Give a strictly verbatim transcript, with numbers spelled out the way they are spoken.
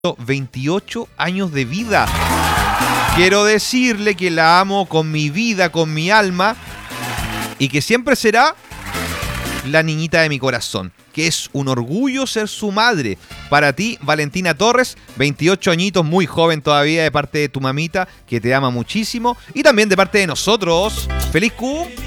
veintiocho años de vida. Quiero decirle que la amo con mi vida, con mi alma, y que siempre será la niñita de mi corazón, que es un orgullo ser su madre. Para ti, Valentina Torres, veintiocho añitos, muy joven todavía, de parte de tu mamita, que te ama muchísimo, y también de parte de nosotros. ¡Feliz cum!